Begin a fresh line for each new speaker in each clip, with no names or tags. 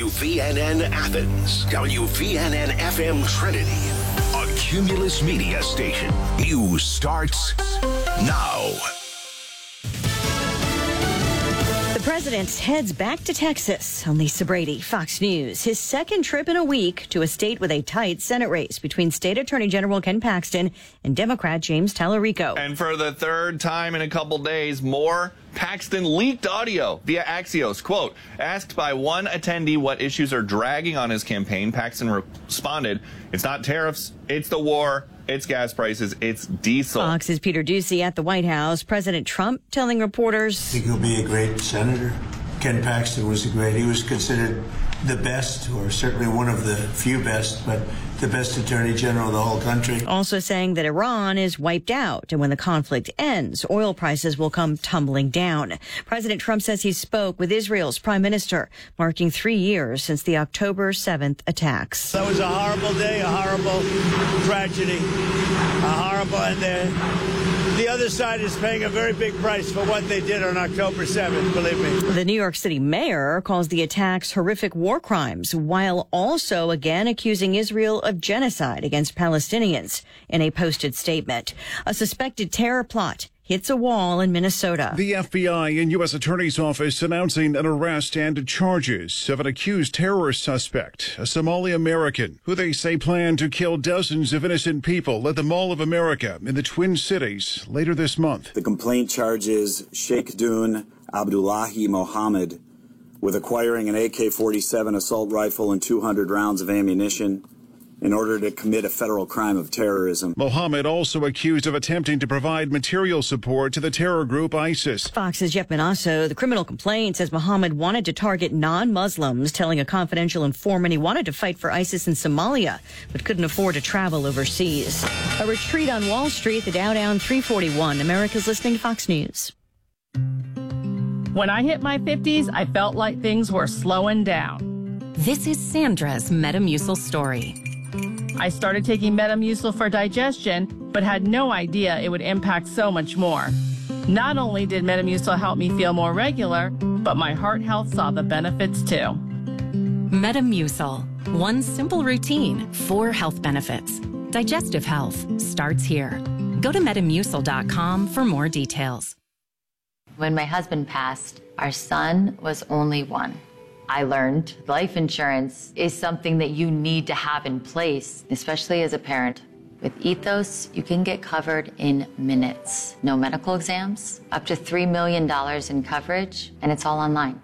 WVNN Athens, WVNN FM Trinity, a Cumulus Media station. News starts now.
The president heads back to Texas. I'm Lisa Brady, Fox News. His second trip in a week to a state with a tight Senate race between State Attorney General Ken Paxton and Democrat James Tallarico.
And for the third time in a couple days, more Paxton leaked audio via Axios. Quote, asked by one attendee what issues are dragging on his campaign, Paxton responded, it's not tariffs, it's the war, it's gas prices, it's diesel.
Fox's Peter Doocy at the White House. President Trump telling reporters,
I think he'll be a great senator. Ken Paxton was he was considered the best, or certainly one of the few best, but the best attorney general of the whole country.
Also saying that Iran is wiped out, and when the conflict ends, oil prices will come tumbling down. President Trump says he spoke with Israel's prime minister, marking 3 years since the October 7th attacks.
That was a horrible day, a horrible tragedy, a horrible, and the other side is paying a very big price for what they did on October 7th, believe me.
The New York City mayor calls the attacks horrific war crimes, while also again accusing Israel of genocide against Palestinians in a posted statement. A suspected terror plot hits a wall in Minnesota.
The FBI and U.S. Attorney's Office announcing an arrest and charges of an accused terrorist suspect, a Somali American, who they say planned to kill dozens of innocent people at the Mall of America in the Twin Cities later this month.
The complaint charges Sheikh Dun Abdullahi Mohammed with acquiring an AK-47 assault rifle and 200 rounds of ammunition in order to commit a federal crime of terrorism.
Mohammed also accused of attempting to provide material support to the terror group ISIS.
Fox's Jeff Manasso. The criminal complaint says Mohammed wanted to target non-Muslims, telling a confidential informant he wanted to fight for ISIS in Somalia, but couldn't afford to travel overseas. A retreat on Wall Street, the Dow down 341. America's listening to Fox News.
When I hit my 50s, I felt like things were slowing down.
This is Sandra's Metamucil story.
I started taking Metamucil for digestion, but had no idea it would impact so much more. Not only did Metamucil help me feel more regular, but my heart health saw the benefits too.
Metamucil. One simple routine, 4 health benefits. Digestive health starts here. Go to Metamucil.com for more details.
When my husband passed, our son was only 1. I learned life insurance is something that you need to have in place, especially as a parent. With Ethos, you can get covered in minutes. No medical exams, up to $3 million in coverage, and it's all online.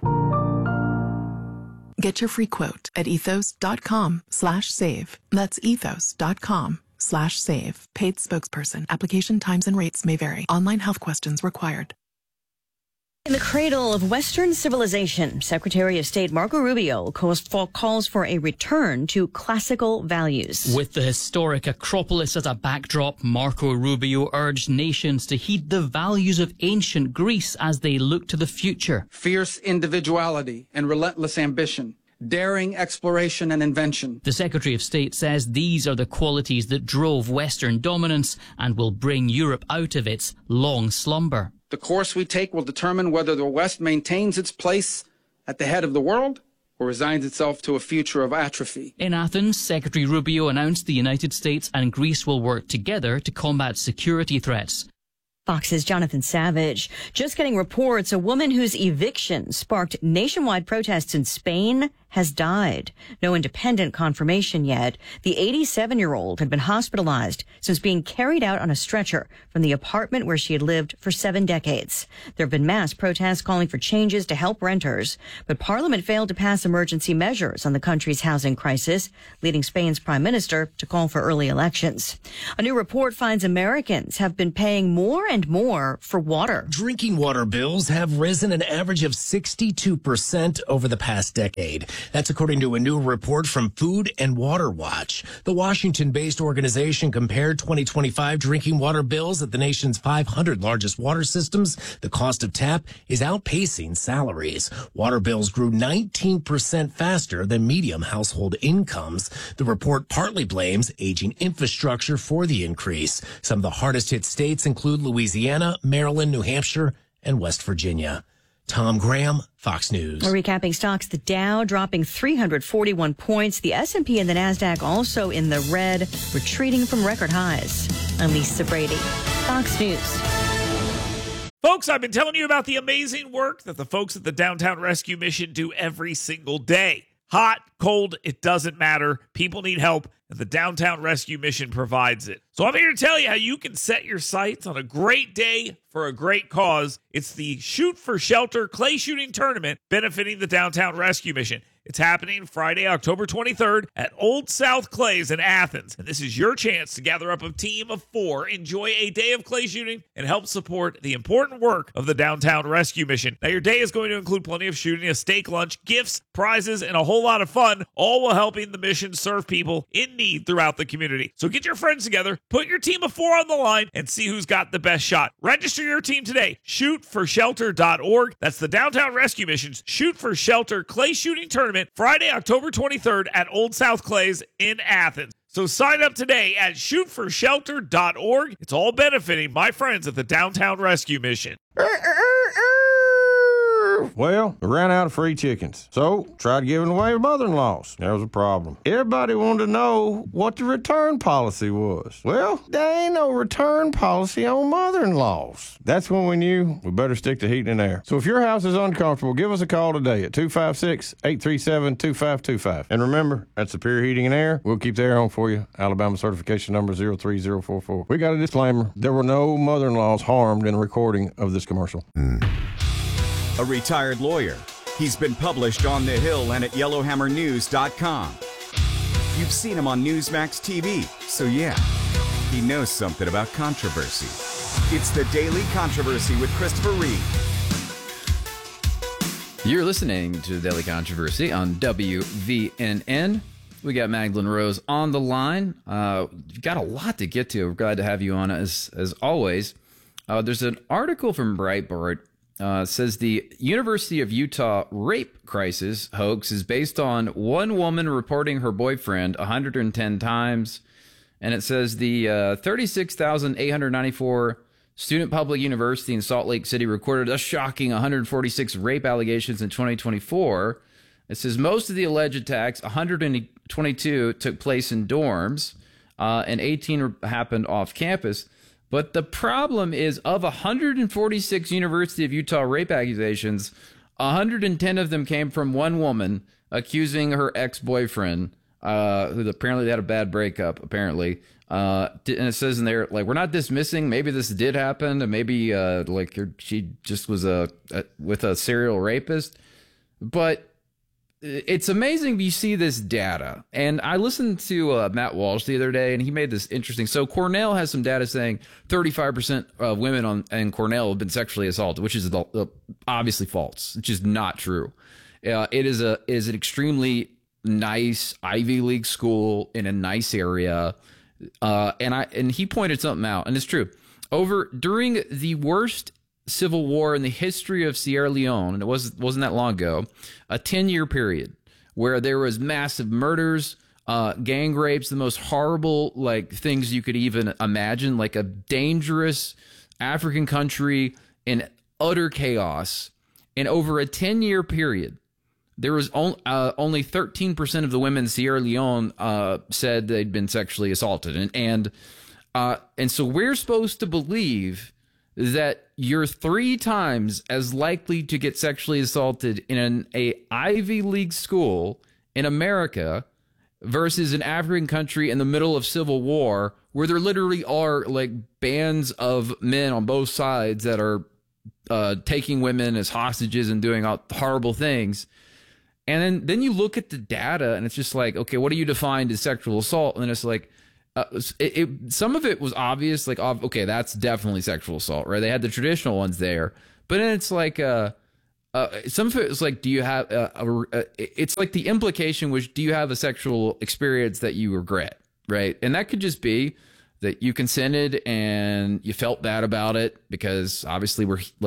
Get your free quote at ethos.com/save. That's ethos.com/save. Paid spokesperson. Application times and rates may vary. Online health questions required.
In the cradle of Western civilization, Secretary of State Marco Rubio calls for a return to classical values.
With the historic Acropolis as a backdrop, Marco Rubio urged nations to heed the values of ancient Greece as they look to the future.
Fierce individuality and relentless ambition. Daring exploration and invention.
The Secretary of State says these are the qualities that drove Western dominance and will bring Europe out of its long slumber.
The course we take will determine whether the West maintains its place at the head of the world or resigns itself to a future of atrophy.
In Athens, Secretary Rubio announced the United States and Greece will work together to combat security threats.
Fox's Jonathan Savage. Just getting reports a woman whose eviction sparked nationwide protests in Spain has died. No independent confirmation yet. The 87-year-old had been hospitalized since being carried out on a stretcher from the apartment where she had lived for 7 decades. There have been mass protests calling for changes to help renters, but Parliament failed to pass emergency measures on the country's housing crisis, leading Spain's prime minister to call for early elections. A new report finds Americans have been paying more and more for water.
Drinking water bills have risen an average of 62% over the past decade. That's according to a new report from Food and Water Watch. The Washington-based organization compared 2025 drinking water bills at the nation's 500 largest water systems. The cost of tap is outpacing salaries. Water bills grew 19% faster than medium household incomes. The report partly blames aging infrastructure for the increase. Some of the hardest hit states include Louisiana, Maryland, New Hampshire, and West Virginia. Tom Graham, Fox News.
We're recapping stocks. The Dow dropping 341 points. The S&P and the NASDAQ also in the red, retreating from record highs. I'm Lisa Brady, Fox News.
Folks, I've been telling you about the amazing work that the folks at the Downtown Rescue Mission do every single day. Hot, cold, it doesn't matter. People need help, and the Downtown Rescue Mission provides it. So I'm here to tell you how you can set your sights on a great day for a great cause. It's the Shoot for Shelter clay shooting tournament benefiting the Downtown Rescue Mission. It's happening Friday, October 23rd at Old South Clays in Athens. And this is your chance to gather up a team of 4, enjoy a day of clay shooting, and help support the important work of the Downtown Rescue Mission. Now, your day is going to include plenty of shooting, a steak lunch, gifts, prizes, and a whole lot of fun, all while helping the mission serve people in need throughout the community. So get your friends together, put your team of 4 on the line, and see who's got the best shot. Register your team today. ShootForShelter.org. That's the Downtown Rescue Mission's Shoot for Shelter clay shooting tournament, Friday, October 23rd at Old South Clays in Athens. So sign up today at shootforshelter.org. It's all benefiting my friends at the Downtown Rescue Mission.
Well, we ran out of free chickens, so tried giving away to mother-in-laws. There was a problem. Everybody wanted to know what the return policy was. Well, there ain't no return policy on mother-in-laws. That's when we knew we better stick to heating and air. So if your house is uncomfortable, give us a call today at 256-837-2525. And remember, at Superior Heating and Air, we'll keep the air on for you. Alabama certification number 03044. We got a disclaimer. There were no mother-in-laws harmed in the recording of this commercial.
A retired lawyer. He's been published on The Hill and at YellowhammerNews.com. You've seen him on Newsmax TV, so yeah, he knows something about controversy. It's the Daily Controversy with Christopher Reed.
You're listening to the Daily Controversy on WVNN. We got Magdalene Rose on the line. You've got a lot to get to. We're glad to have you on as always. There's an article from Breitbart. Says the University of Utah rape crisis hoax is based on one woman reporting her boyfriend 110 times. And it says the 36,894 student public university in Salt Lake City recorded a shocking 146 rape allegations in 2024. It says most of the alleged attacks, 122, took place in dorms, and 18 happened off campus. But the problem is, of 146 University of Utah rape accusations, 110 of them came from one woman accusing her ex-boyfriend, who apparently had a bad breakup, apparently. And it says in there, like, we're not dismissing, maybe this did happen, and maybe, she just was with a serial rapist. But it's amazing you see this data. And I listened to Matt Walsh the other day, and he made this interesting. So Cornell has some data saying 35% of women in Cornell have been sexually assaulted, which is obviously false. It's just not true. It is an extremely nice Ivy League school in a nice area. And he pointed something out, and it's true. During the worst civil war in the history of Sierra Leone, and it wasn't that long ago, a 10-year period where there was massive murders, gang rapes, the most horrible things you could even imagine, like a dangerous African country in utter chaos. And over a 10-year period, there was only 13% of the women in Sierra Leone said they'd been sexually assaulted, and so we're supposed to believe that you're 3 times as likely to get sexually assaulted in a Ivy League school in America versus an African country in the middle of civil war, where there literally are bands of men on both sides that are taking women as hostages and doing horrible things. And then you look at the data, and it's just like, okay, what do you define as sexual assault? And it's like, some of it was obvious, okay, that's definitely sexual assault, right? They had the traditional ones there, but then it's like, some of it was like, do you have it's like the implication was, do you have a sexual experience that you regret, right? And that could just be that you consented and you felt bad about it because obviously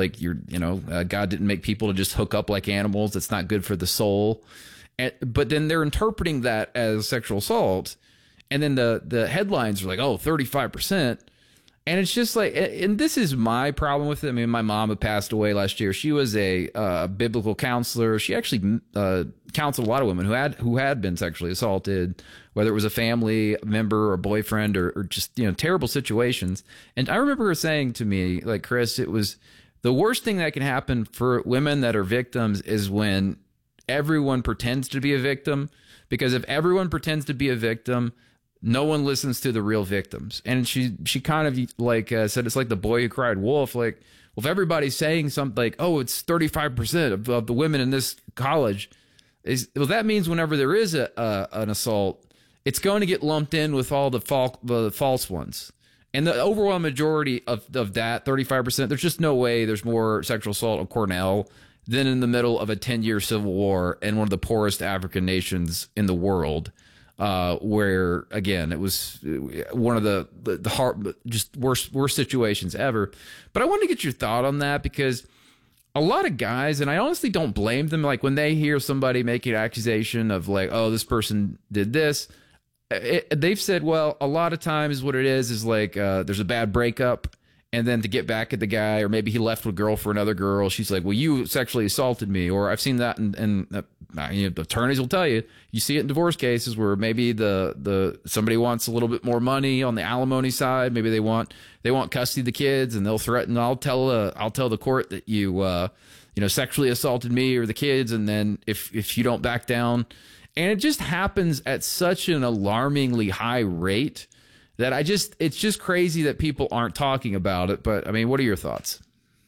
God didn't make people to just hook up like animals. That's not good for the soul. But then they're interpreting that as sexual assault. And then the headlines are like, 35%. And it's just like, and this is my problem with it. I mean, my mom had passed away last year. She was a biblical counselor. She actually counseled a lot of women who had been sexually assaulted, whether it was a family member or a boyfriend or just, terrible situations. And I remember her saying to me, like, Chris, it was the worst thing that can happen for women that are victims is when everyone pretends to be a victim, because if everyone pretends to be a victim, no one listens to the real victims. And she kind of said it's like the boy who cried wolf. Like, well, if everybody's saying something like, oh, it's 35% of the women in this college, that means whenever there is an assault, it's going to get lumped in with all the false ones. And the overwhelming majority of that, 35%, there's just no way there's more sexual assault at Cornell than in the middle of a 10-year civil war in one of the poorest African nations in the world. Where again, it was one of the hard, just worst situations ever. But I wanted to get your thought on that, because a lot of guys, and I honestly don't blame them, like when they hear somebody making an accusation of like, oh, this person did this, they've said, well, a lot of times what it is like there's a bad breakup. And then to get back at the guy, or maybe he left with a girl for another girl. She's like, well, you sexually assaulted me. Or I've seen that, and attorneys will tell you, you see it in divorce cases where maybe the somebody wants a little bit more money on the alimony side. Maybe they want custody of the kids, and they'll threaten, I'll tell the court that you sexually assaulted me or the kids, and then if you don't back down. And it just happens at such an alarmingly high rate that it's just crazy that people aren't talking about it. But I mean, what are your thoughts?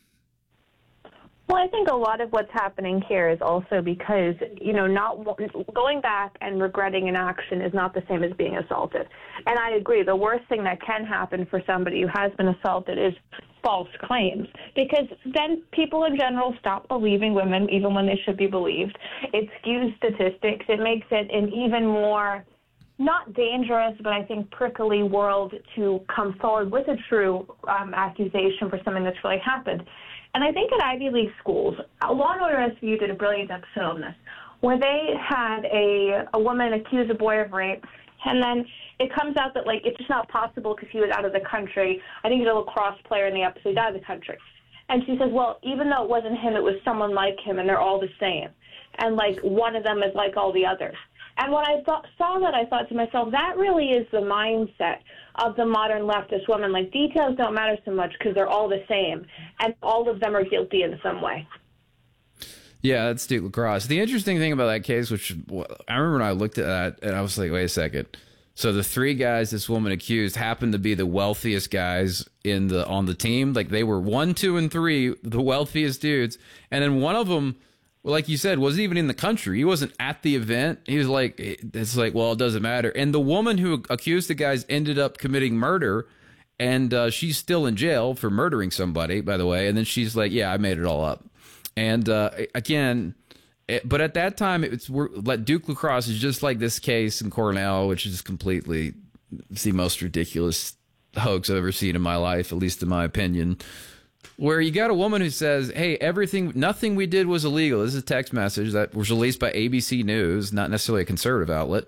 Well, I think a lot of what's happening here is also because, not going back and regretting an action is not the same as being assaulted. And I agree. The worst thing that can happen for somebody who has been assaulted is false claims, because then people in general stop believing women even when they should be believed. It skews statistics. It makes it an even more not dangerous, but I think prickly world to come forward with a true accusation for something that's really happened. And I think at Ivy League schools, Law & Order SVU did a brilliant episode on this, where they had a woman accuse a boy of rape, and then it comes out that, like, it's just not possible because he was out of the country. I think he's a lacrosse player in the episode, out of the country. And she says, well, even though it wasn't him, it was someone like him, and they're all the same. And, like, one of them is like all the others. And when I saw that, I thought to myself, that really is the mindset of the modern leftist woman. Like, details don't matter so much because they're all the same, and all of them are guilty in some way.
Yeah, that's Duke Lacrosse. The interesting thing about that case, which I remember when I looked at that, and I was like, wait a second. So the three guys this woman accused happened to be the wealthiest guys on the team. Like, they were 1, 2, and 3, the wealthiest dudes. And then one of them, like you said, wasn't even in the country. He wasn't at the event. He was like, it's like, well, it doesn't matter. And the woman who accused the guys ended up committing murder, and she's still in jail for murdering somebody, by the way. And then she's like, yeah, I made it all up. And again, but at that time, Duke Lacrosse is just like this case in Cornell, which is completely the most ridiculous hoax I've ever seen in my life, at least in my opinion. Where you got a woman who says, hey, nothing we did was illegal. This is a text message that was released by ABC News, not necessarily a conservative outlet.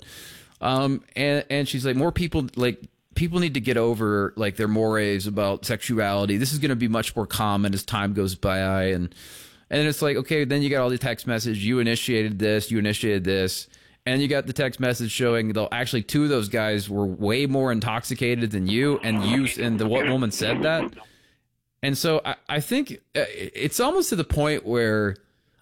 And she's like, people need to get over like their mores about sexuality. This is going to be much more common as time goes by. And it's like, okay, then you got all the text message. You initiated this. And you got the text message showing though actually two of those guys were way more intoxicated than you. And the woman said that. And so I think it's almost to the point where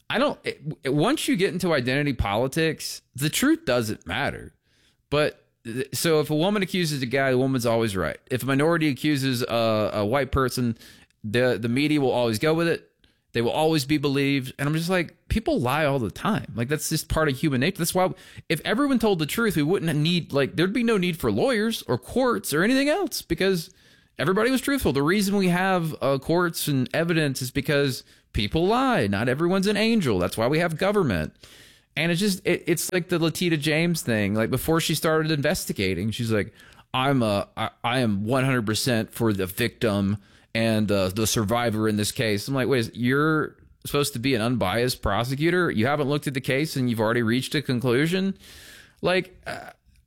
once you get into identity politics, the truth doesn't matter. But so if a woman accuses a guy, the woman's always right. If a minority accuses a white person, the media will always go with it. They will always be believed. And I'm just like, people lie all the time. Like, that's just part of human nature. That's why if everyone told the truth, we wouldn't need, like, there'd be no need for lawyers or courts or anything else, because everybody was truthful. The reason we have courts and evidence is because people lie. Not everyone's an angel. That's why we have government. And it's just, it's like the Latita James thing. Like, before she started investigating, she's like, I am 100% for the victim and the survivor in this case. I'm like, wait, you're supposed to be an unbiased prosecutor? You haven't looked at the case and you've already reached a conclusion? Like,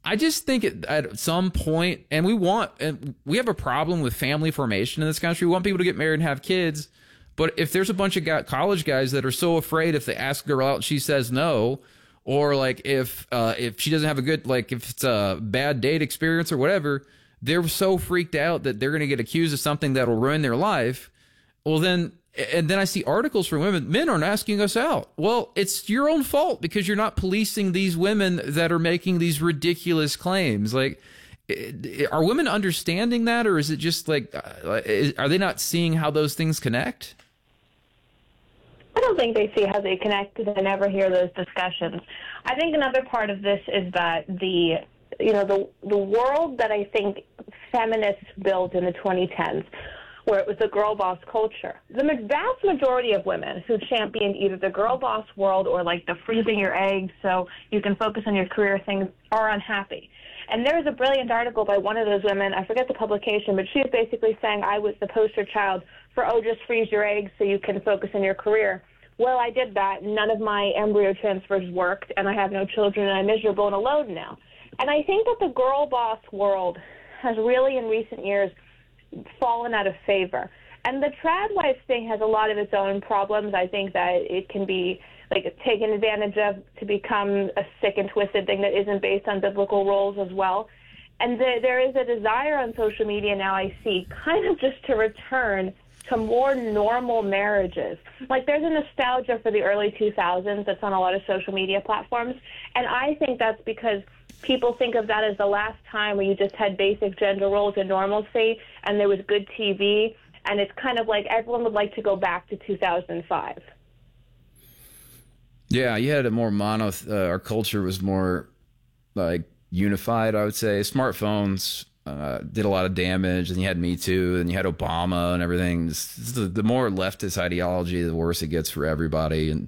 I just think at some point, and we have a problem with family formation in this country. We want people to get married and have kids. But if there's a bunch of college guys that are so afraid if they ask a girl out and she says no, or like if she doesn't have a good, like if it's a bad date experience or whatever, they're so freaked out that they're going to get accused of something that will ruin their life. Well, then I see articles from women, men aren't asking us out. Well, it's your own fault because you're not policing these women that are making these ridiculous claims. Like, are women understanding that, or is it just like, are they not seeing how those things connect?
I don't think they see how they connect. They never hear those discussions. I think another part of this is that the world that I think feminists built in the 2010s, where it was the girl boss culture, the vast majority of women who championed either the girl boss world or like the freezing your eggs so you can focus on your career things are unhappy. And there was a brilliant article by one of those women, I forget the publication, but she was basically saying I was the poster child for, just freeze your eggs so you can focus on your career. Well, I did that. None of my embryo transfers worked, and I have no children, and I'm miserable and alone now. And I think that the girl boss world has really, in recent years, fallen out of favor. And the trad wife thing has a lot of its own problems. I think that it can be taken advantage of to become a sick and twisted thing that isn't based on biblical roles as well. And there is a desire on social media now, I see, kind of just to return to more normal marriages. Like, there's a nostalgia for the early 2000s that's on a lot of social media platforms. And I think that's because people think of that as the last time where you just had basic gender roles and normalcy and there was good TV. And it's kind of like everyone would like to go back to 2005.
Yeah, you had a more our culture was more like unified, I would say. Smartphones did a lot of damage, and you had Me Too, and you had Obama and everything. The more leftist ideology, the worse it gets for everybody. And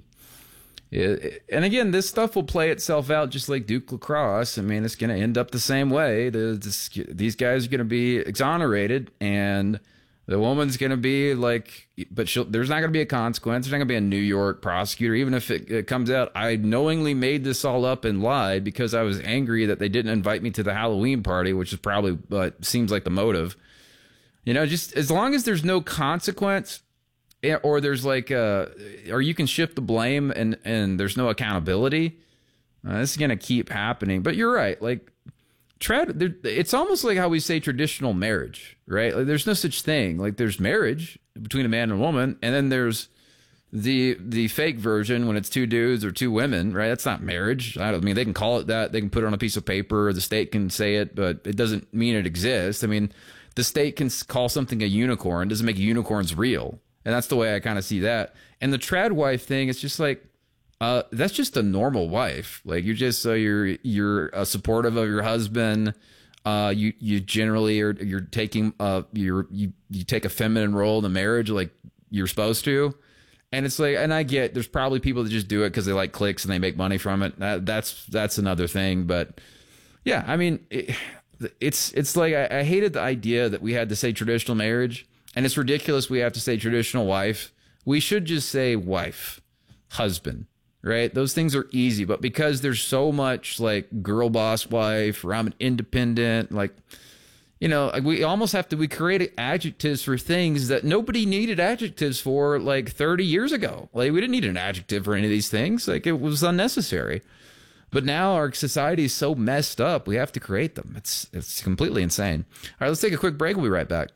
again, this stuff will play itself out just like Duke Lacrosse. I mean, it's going to end up the same way. These guys are going to be exonerated, and the woman's going to be like, but there's not going to be a consequence. There's not going to be a New York prosecutor. Even if it comes out, I knowingly made this all up and lied because I was angry that they didn't invite me to the Halloween party, which is probably what seems like the motive. Just as long as there's no consequence, or there's or you can shift the blame and there's no accountability, this is going to keep happening. But you're right. Like, it's almost like how we say traditional marriage, right? Like, there's no such thing. Like, there's marriage between a man and a woman, and then there's the fake version when it's two dudes or two women, right? That's not marriage. I mean, they can call it that. They can put it on a piece of paper, or the state can say it, but it doesn't mean it exists. I mean, the state can call something a unicorn. It doesn't make unicorns real. And that's the way I kind of see that. And the trad wife thing, it's just like, that's just a normal wife. Like, you're just you're supportive of your husband. You generally you're taking you take a feminine role in the marriage like you're supposed to. And it's like, and I get there's probably people that just do it because they like clicks and they make money from it. That's another thing. But yeah, I mean, it's like I hated the idea that we had to say traditional marriage, and it's ridiculous we have to say traditional wife. We should just say wife, husband. Right? Those things are easy, but because there's so much like girl boss wife, or I'm an independent, like, we almost have to, we create adjectives for things that nobody needed adjectives for like 30 years ago. Like, we didn't need an adjective for any of these things. Like, it was unnecessary. But now our society is so messed up, we have to create them. It's completely insane. All right, let's take a quick break. We'll be right back.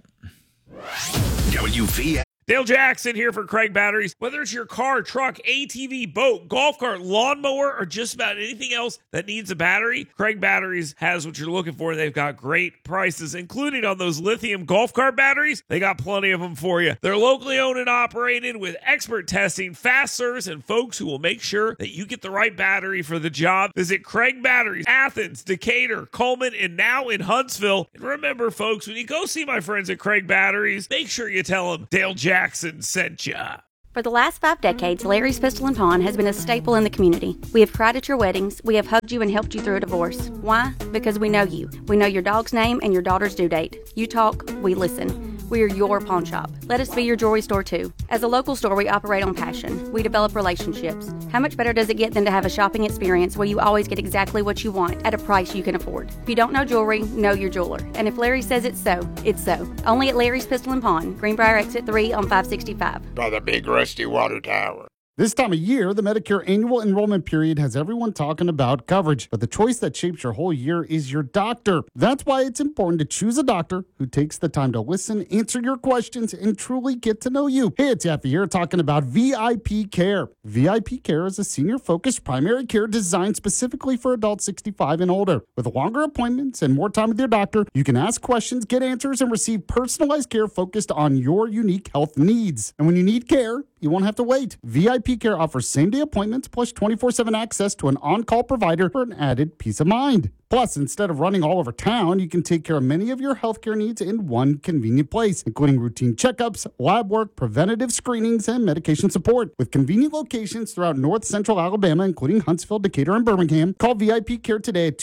WV.
Dale Jackson here for Craig Batteries. Whether it's your car, truck, ATV, boat, golf cart, lawnmower, or just about anything else that needs a battery, Craig Batteries has what you're looking for. They've got great prices, including on those lithium golf cart batteries. They got plenty of them for you. They're locally owned and operated with expert testing, fast service, and folks who will make sure that you get the right battery for the job. Visit Craig Batteries, Athens, Decatur, Coleman, and now in Huntsville. And remember, folks, when you go see my friends at Craig Batteries, make sure you tell them Dale Jackson sent ya.
For the last 5 decades, Larry's Pistol and Pawn has been a staple in the community. We have cried at your weddings. We have hugged you and helped you through a divorce. Why? Because we know you. We know your dog's name and your daughter's due date. You talk, we listen. We are your pawn shop. Let us be your jewelry store too. As a local store, we operate on passion. We develop relationships. How much better does it get than to have a shopping experience where you always get exactly what you want at a price you can afford? If you don't know jewelry, know your jeweler. And if Larry says it's so, it's so. Only at Larry's Pistol and Pawn, Greenbrier Exit 3 on 565.
By the big rusty water tower.
This time of year, the Medicare annual enrollment period has everyone talking about coverage, but the choice that shapes your whole year is your doctor. That's why it's important to choose a doctor who takes the time to listen, answer your questions, and truly get to know you. Hey, it's Yaffe here talking about VIP Care. VIP Care is a senior-focused primary care designed specifically for adults 65 and older. With longer appointments and more time with your doctor, you can ask questions, get answers, and receive personalized care focused on your unique health needs. And when you need care, you won't have to wait. VIP Care offers same-day appointments plus 24/7 access to an on-call provider for an added peace of mind. Plus, instead of running all over town, you can take care of many of your healthcare needs in one convenient place, including routine checkups, lab work, preventative screenings, and medication support. With convenient locations throughout North Central Alabama, including Huntsville, Decatur, and Birmingham, call VIP Care today at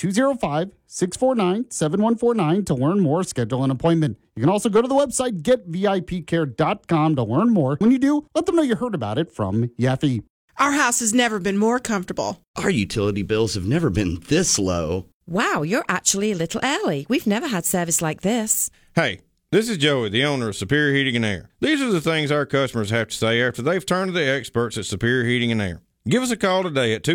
205-649-7149 to learn more, schedule an appointment. You can also go to the website getvipcare.com to learn more. When you do, let them know you heard about it from Yaffe.
Our house has never been more comfortable.
Our utility bills have never been this low.
Wow, you're actually a little early. We've never had service like this.
Hey, this is Joey, the owner of Superior Heating and Air. These are the things our customers have to say after they've turned to the experts at Superior Heating and Air. Give us a call today at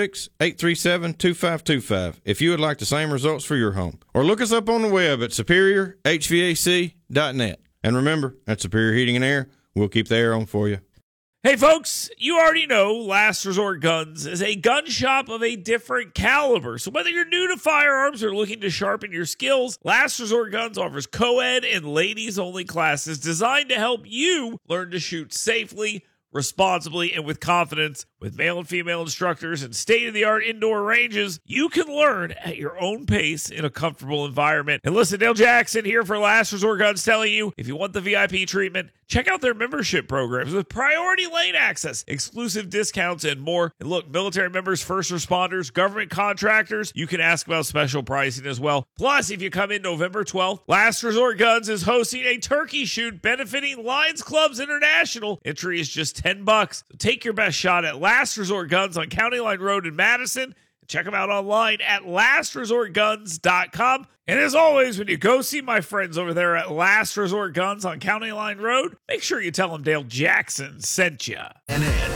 256-837-2525 if you would like the same results for your home. Or look us up on the web at superiorhvac.net. And remember, at Superior Heating and Air, we'll keep the air on for you.
Hey folks, you already know Last Resort Guns is a gun shop of a different caliber. So whether you're new to firearms or looking to sharpen your skills, Last Resort Guns offers co-ed and ladies-only classes designed to help you learn to shoot safely, responsibly, and with confidence. With male and female instructors and state-of-the-art indoor ranges, you can learn at your own pace in a comfortable environment. And listen, Dale Jackson here for Last Resort Guns telling you, if you want the VIP treatment, check out their membership programs with priority lane access, exclusive discounts, and more. And look, military members, first responders, government contractors, you can ask about special pricing as well. Plus, if you come in November 12th, Last Resort Guns is hosting a turkey shoot benefiting Lions Clubs International. Entry is just $10. So take your best shot at Last Resort Guns on County Line Road in Madison. Check them out online at lastresortguns.com. And as always, when you go see my friends over there at Last Resort Guns on County Line Road, make sure you tell them Dale Jackson sent you.
CNN